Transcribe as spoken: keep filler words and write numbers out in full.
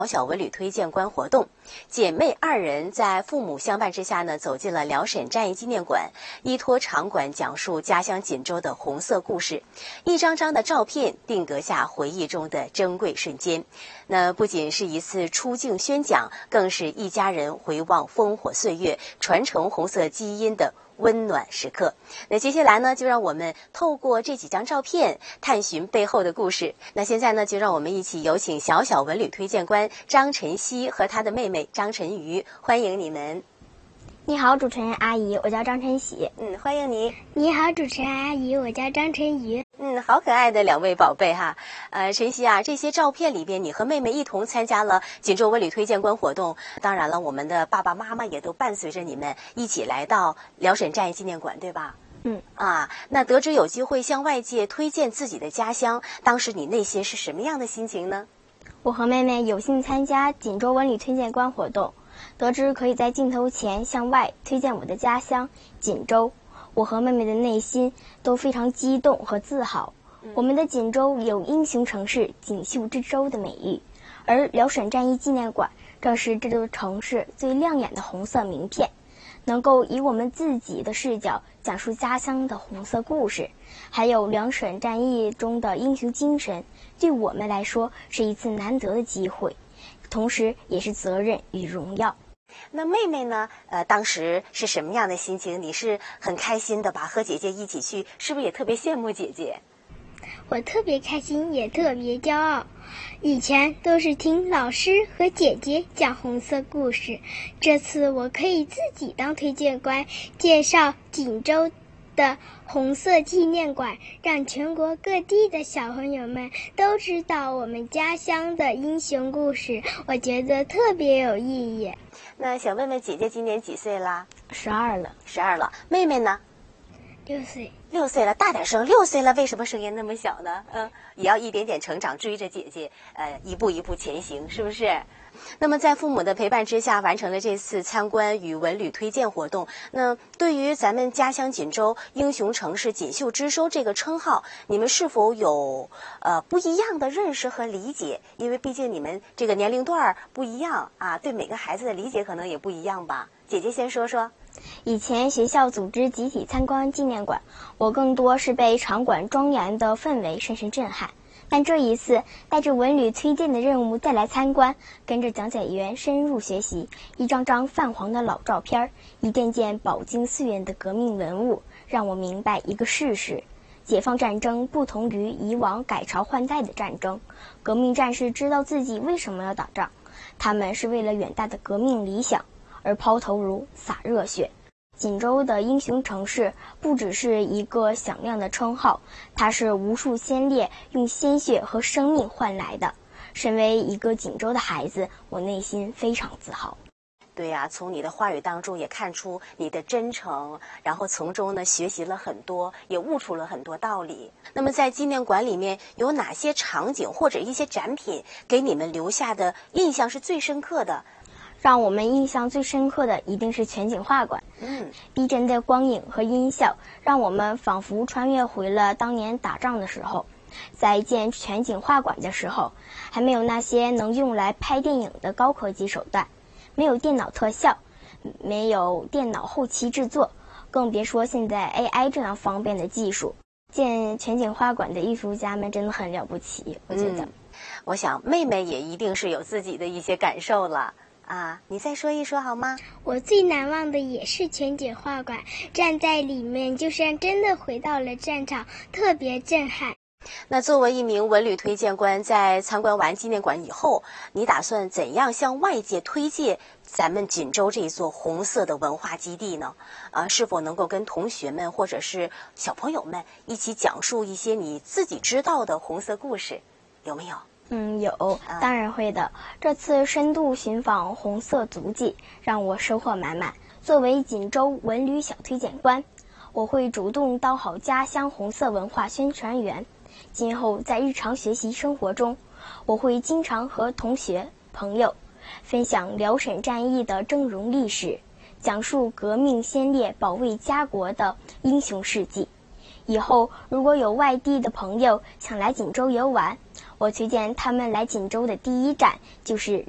小小文旅推荐观活动，姐妹二人在父母相伴之下呢，走进了辽沈战役纪念馆，依托场馆讲述家乡锦州的红色故事，一张张的照片定格下回忆中的珍贵瞬间。那不仅是一次出境宣讲，更是一家人回望烽火岁月，传承红色基因的温暖时刻。那接下来呢，就让我们透过这几张照片探寻背后的故事。那现在呢，就让我们一起有请小小文旅推荐官张晨曦和她的妹妹张晨瑜，欢迎你们。 你好，主持人阿姨，我叫张晨曦。 嗯，欢迎你。 你好，主持人阿姨，我叫张晨瑜。 嗯，好可爱的两位宝贝哈。呃，晨曦啊，这些照片里边，你和妹妹一同参加了锦州文旅推荐观活动。当然了，我们的爸爸妈妈也都伴随着你们一起来到辽沈战役纪念馆，对吧？ 嗯啊，那得知有机会向外界推荐自己的家乡，当时你内心是什么样的心情呢？ 我和妹妹有幸参加锦州文旅推荐观活动，得知可以在镜头前向外推荐我的家乡锦州，我和妹妹的内心都非常激动和自豪。我们的锦州有英雄城市锦绣之州的美誉，而辽沈战役纪念馆正是这座城市最亮眼的红色名片，能够以我们自己的视角讲述家乡的红色故事，还有辽沈战役中的英雄精神，对我们来说是一次难得的机会，同时也是责任与荣耀。 那妹妹呢？呃，当时是什么样的心情？你是很开心的吧？和姐姐一起去，是不是也特别羡慕姐姐？ 我特别开心，也特别骄傲。以前都是听老师和姐姐讲红色故事，这次我可以自己当推荐官，介绍锦州的红色纪念馆，让全国各地的小朋友们都知道我们家乡的英雄故事，我觉得特别有意义。 那想问问姐姐今年几岁啦？ 十二了。 十二了。妹妹呢？ 六岁。 六岁了，大点声。六岁了，为什么声音那么小呢？嗯，也要一点点成长，追着姐姐，呃，一步一步前行，是不是？那么在父母的陪伴之下，完成了这次参观与文旅推荐活动。那对于咱们家乡锦州英雄城市锦绣之州这个称号，你们是否有呃不一样的认识和理解？因为毕竟你们这个年龄段不一样啊，对每个孩子的理解可能也不一样吧。姐姐先说说。 以前学校组织集体参观纪念馆，我更多是被场馆庄严的氛围深深震撼。但这一次带着文旅推荐的任务再来参观，跟着讲解员深入学习，一张张泛黄的老照片，一件件饱经岁月的革命文物，让我明白一个事实：解放战争不同于以往改朝换代的战争，革命战士知道自己为什么要打仗，他们是为了远大的革命理想而抛头颅洒热血。锦州的英雄城市不只是一个响亮的称号，它是无数先烈用鲜血和生命换来的。身为一个锦州的孩子，我内心非常自豪。 对呀、啊，从你的话语当中也看出你的真诚，然后从中呢学习了很多，也悟出了很多道理。那么在纪念馆里面有哪些场景或者一些展品给你们留下的印象是最深刻的？ 让我们印象最深刻的一定是全景画馆。 嗯， 逼真的光影和音效让我们仿佛穿越回了当年打仗的时候。在建全景画馆的时候，还没有那些能用来拍电影的高科技手段，没有电脑特效，没有电脑后期制作，更别说现在 A I 这样方便的技术。建全景画馆的艺术家们真的很了不起，我觉得、 嗯、我想妹妹也一定是有自己的一些感受了啊，你再说一说好吗？ 我最难忘的也是全景画馆，站在里面就像真的回到了战场，特别震撼。 那作为一名文旅推荐官，在参观完纪念馆以后，你打算怎样向外界推介咱们锦州这座红色的文化基地呢？啊，是否能够跟同学们或者是小朋友们一起讲述一些你自己知道的红色故事，有没有？ 嗯，有，当然会的。这次深度寻访红色足迹，让我收获满满。作为锦州文旅小推荐官，我会主动当好家乡红色文化宣传员。今后在日常学习生活中，我会经常和同学、朋友分享辽沈战役的峥嵘历史，讲述革命先烈保卫家国的英雄事迹。以后如果有外地的朋友想来锦州游玩，我推荐他们来锦州的第一站就是